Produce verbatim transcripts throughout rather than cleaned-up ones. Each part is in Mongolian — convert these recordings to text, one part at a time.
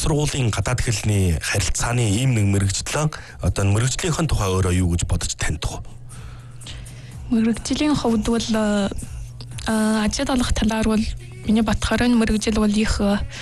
сургуулийн гадаад хэлний харилцааны ийм нэг мэрэгжлэн одоо мэрэгжлийнхэн тухай өөрөө юу гэж бодож таних вэ? Мэрэгжлийн хувьд бол ажил олох талаар бол миний бодохоор нь мэрэгжил бол их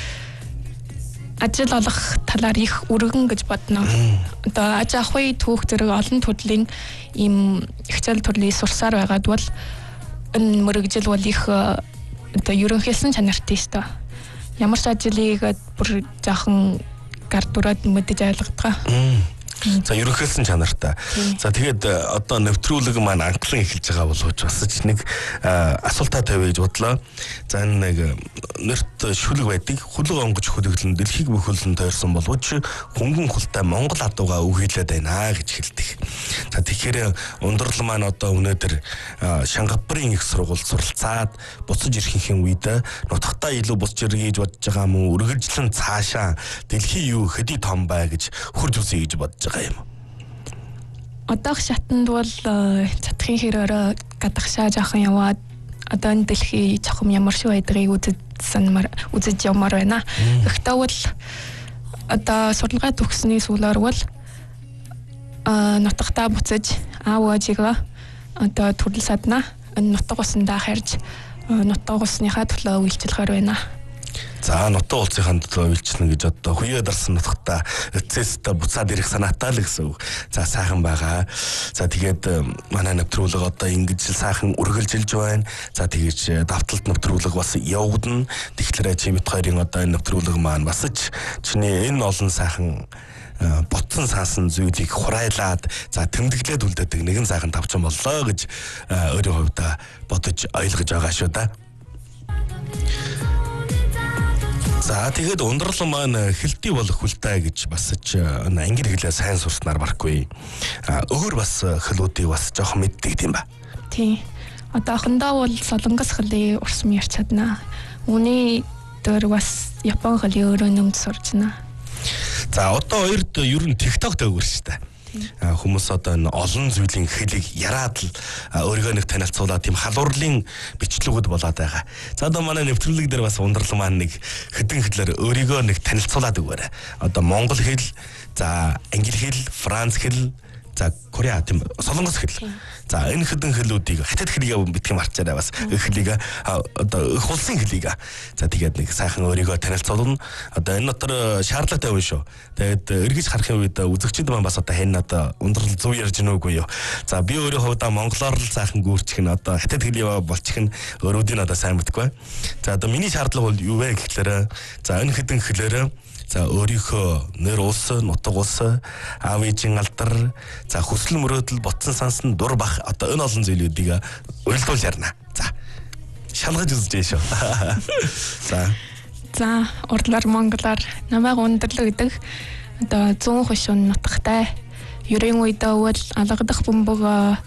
ажил олох талаар их өргөн гэж бодно. Одоо аж ахуй түүх зэрэг олон төрлийн ийм хичээл төрлийн сурсаар байгаад бол энэ мэрэгжил бол их одоо ерөнхийсэн чанартай шүү дээ. Ямар ч ажлыг бүр жоохон гар дүраад мэдэж ойлгодог. За ерөнхийсэн чанартай. За тэгээд одоо нэвтрүүлэг маань анхлан эхэлж байгаа болгож басж нэг асуултаа тавьж бодлоо. За энэ нэг нэрт шүлэг байдаг. Хүлэг онгож хөдөглөн дэлхийг бүхэлдэн тойрсон боловч хөнгөн хултай Монгол адууга үхэлээд байна гэж хэлдэг. За тэгэхээр ундрал маань одоо өнөөдөр Шангапурын их сургуульд суралцаад буцаж ирэхин үед нутагтаа илүү буцаж ирэх гэж бодож байгаа мó үргэлжлэн цаашаа дэлхий юу хэдий том бай гэж хурж үзье гэж бодож байгаа юм. Одоох шатанд бол чадахын хэрээр гадагшаа жоохон яваад одоо энэ дэлхий чухам ямар шиг байдгийг үзсэн үзэж явмаар байна. Гэхдээ бол одоо суралгаа төгссөний сүүлээр бол нутагтаа буцаж аав ээжигээ одоо төрөл садна энэ нутаг усандаа харж нутаг усныхаа төлөө үйлчлэхээр байна. За нутаг улсынхаа төлөө үйлчлэнэ гэж одоо хуйаа дарсан нутагтаа эцэстээ буцаад ирэх санаатай л гэсэн үг. За сайхан байгаа. За тэгээд манай нэвтрүүлэг одоо ингэж сайхан үргэлжилж байна. За тэгэж давталт нэвтрүүлэг бас явагдана. Тэгэхээр чи бит хоёрын одоо энэ нэвтрүүлэг маань бас ч чиний энэ олон сайхан ботсон саасан зүйлийг хурайлаад за тэмдэглээд үлдээдэг нэгэн сайхан тавчсан боллоо гэж өөрийн хувьдаа бодож ойлгож байгаа шүү да. За тэгээд ундрал маань хэлтий болох хүлтэй гэж бас ч англи хэлээ сайн сурснаар барахгүй. Өөр бас хэлүүдийг бас жоохон мэддэг тийм ба. Тийм. Одоохондоо бол солонгос хэлийг урсам ярьж чадна. Үүний дээр бас япон хэлийг өөрөө нэмж сурч байна. За одоо хоёрд ер нь TikTok дээгүүр шүү дээ. Хүмүүс одоо энэ олон зүйлийн хэлийг яраад л өөрийгөө нэг танилцуулаад тийм халуурлын бичлэгүүд болоод байгаа. За одоо манай нэвтрүүлэг дээр бас ундрал маань нэг хэдэн хэлээр өөрийгөө нэг танилцуулаад өгөөрэй. Одоо монгол хэл, за англи хэл, франц хэл, за Кореа тийм солонгос хэл. За энэ хэдэн хэлүүдийг хятад хэлийг битгий марчаарай бас хэлийг одоо их улсын хэлийг. За тэгээд нэг сайхан өөрийгөө танилцуулна. Одоо энэ дотор шаардлагатай байна шүү. Тэгээд эргэж харахын үед үзэгчид маань бас одоо хэн одоо ундрал зөв ярьж гэнэ үгүй юу. За би өөрөө хувьдаа монголоор л сайхан гүрчих нь одоо хятад хэлийг болчих нь өөрүүдийн одоо сайн мэдгүй. За одоо миний шаардлага бол юу вэ гэхлээр за энэ хэдэн хэлээр за өөрийнхөө нэр улс, нутаг улс, аав ээжийн алдар, за хүсэл мөрөөдөл, ботсон сансан дур бах одоо энэ олон зүйлүүдийг уйлдуул ярина. За шалгаж үзэж шүү. За. За урдлаар монголоор намайг ундрал гэдэг одоо зүүн хошин нутагтай ерөн үедээ бол алгадах бөмбөг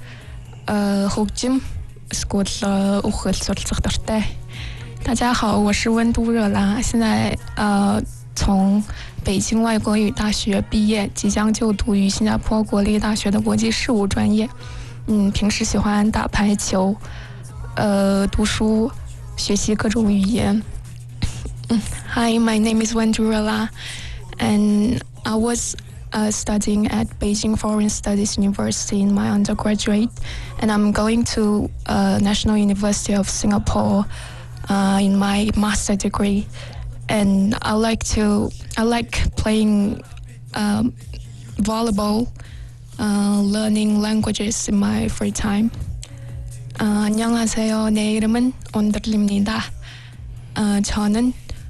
хөгжим эсвэл ухэл суралцах дуртай. 大家好，我是温都热拉，现在呃从北京外国语大学毕业，即将就读于新加坡国立大学的国际事务专业。嗯，平时喜欢打排球，呃，读书，学习各种语言。嗯 Hi, my name is Wendurala, and I was uh, studying at Beijing Foreign Studies University in my undergraduate, and I'm going to uh, National University of Singapore uh, in my master degree. And I like to I like playing um, volleyball, uh, learning languages in my free time. Uh, 안녕하세요. 내 이름은 온들입니다. Uh, 저는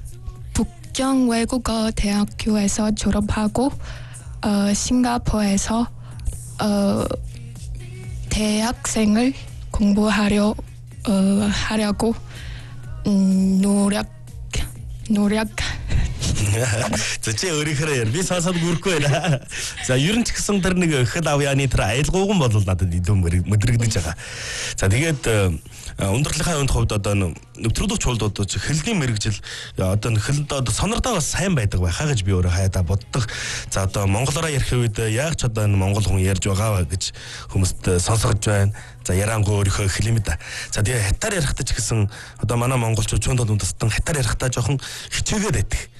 북경 외국어 대학교에서 졸업하고 uh, 싱가포르에서 uh, 대학생을 공부하려 uh, 하려고 um, 노력 노력. За чи өөрийнхөө яар би сонсоод гүрэхгүй байна. За ер нь ч гэсэн тэр нэг хэл авьяаны тэр аялгауган бол надад идэв мэдрэгдэж байгаа. За тэгээд ундралынхаа өнд хувьд одоо нэвтрүүлэгч хувьд одоо хэлний мэрэгжил одоо хэлд одоо сонордоо бас сайн байдаг байхаа гэж би өөрөө хайдаа боддог. За одоо монголоор ярих үед яг ч одоо энэ монгол хүн ярьж байгаа гэж хүмүүст сонсгож байна. За ярангуй өөрийнхөө хэлэмэд. За тэгээ хятаар ярихтаа ч гэсэн одоо манай монголчууд чунд дундастан хятаар ярихтаа жоохон хичээгээд байдаг.